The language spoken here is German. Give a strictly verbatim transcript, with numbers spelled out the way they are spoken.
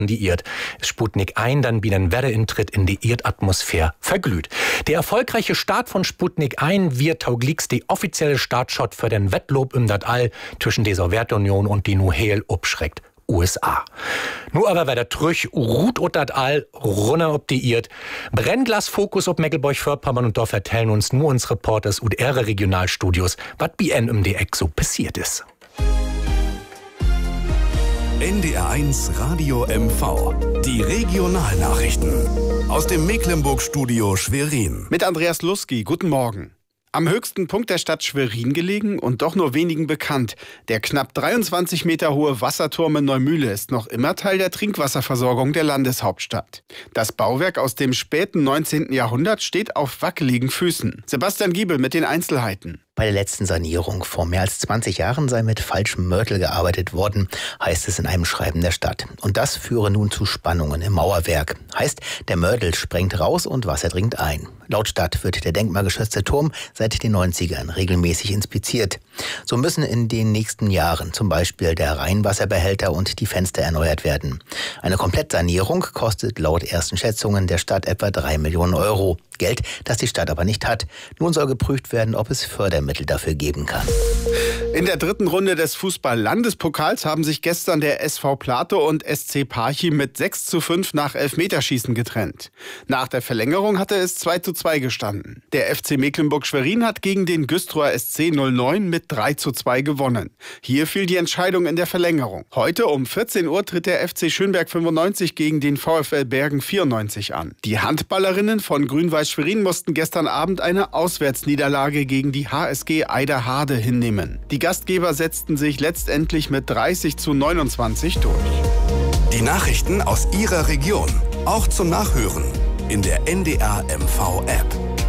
die Erd ist Sputnik eins dann wie ein Wärmeintritt in die Erdatmosphäre verglüht. Der erfolgreiche Start von Sputnik eins wird tauglichs die offizielle Startshot für den Wettlob um das All zwischen der Sowjetunion und die nu heel abschreckt U S A. Nur aber wer der Trüch ruht und dat All runter ob die Erd. Brennglasfokus ob Mecklenburg-Vorpommern und da vertellen uns nur uns Reporters und ihre Regionalstudios, was B N um die Eck so passiert ist. N D R eins Radio M V. Die Regionalnachrichten. Aus dem Mecklenburg-Studio Schwerin. Mit Andreas Lusky. Guten Morgen. Am höchsten Punkt der Stadt Schwerin gelegen und doch nur wenigen bekannt. Der knapp dreiundzwanzig Meter hohe Wasserturm in Neumühle ist noch immer Teil der Trinkwasserversorgung der Landeshauptstadt. Das Bauwerk aus dem späten neunzehnten Jahrhundert steht auf wackeligen Füßen. Sebastian Giebel mit den Einzelheiten. Bei der letzten Sanierung vor mehr als zwanzig Jahren sei mit falschem Mörtel gearbeitet worden, heißt es in einem Schreiben der Stadt. Und das führe nun zu Spannungen im Mauerwerk. Heißt, der Mörtel sprengt raus und Wasser dringt ein. Laut Stadt wird der denkmalgeschützte Turm seit den neunzigern regelmäßig inspiziert. So müssen in den nächsten Jahren zum Beispiel der Rheinwasserbehälter und die Fenster erneuert werden. Eine Komplettsanierung kostet laut ersten Schätzungen der Stadt etwa drei Millionen Euro. Geld, das die Stadt aber nicht hat. Nun soll geprüft werden, ob es Fördermittel dafür geben kann. In der dritten Runde des Fußball-Landespokals haben sich gestern der S V Platow und S C Parchim mit sechs zu fünf nach Elfmeterschießen getrennt. Nach der Verlängerung hatte es zwei zu zwei gestanden. Der F C Mecklenburg-Schwerin hat gegen den Güstrower S C null neun mit drei zu zwei gewonnen. Hier fiel die Entscheidung in der Verlängerung. Heute um vierzehn Uhr tritt der F C Schönberg fünfundneunzig gegen den VfL Bergen vierundneunzig an. Die Handballerinnen von Grün-Weiß Schwerin mussten gestern Abend eine Auswärtsniederlage gegen die H S G Eiderhade hinnehmen. Die Gastgeber setzten sich letztendlich mit dreißig zu neunundzwanzig durch. Die Nachrichten aus Ihrer Region, auch zum Nachhören in der N D R M V App.